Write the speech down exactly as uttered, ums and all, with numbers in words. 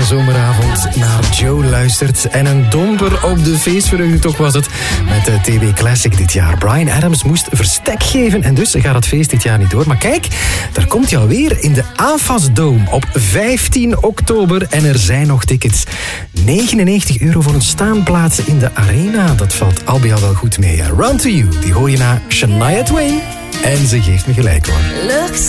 zomeravond naar Joe luistert. En een domper op de feestvreugde toch was het met de T V Classic dit jaar. Bryan Adams moest verstek geven en dus gaat het feest dit jaar niet door. Maar kijk, daar komt hij alweer in de A F A S Dome op vijftien oktober. En er zijn nog tickets. negenennegentig euro voor een staanplaats in de arena. Dat valt al bij al wel goed mee. Run to You, die hoor je na Shania Twain. En ze geeft me gelijk hoor. Looks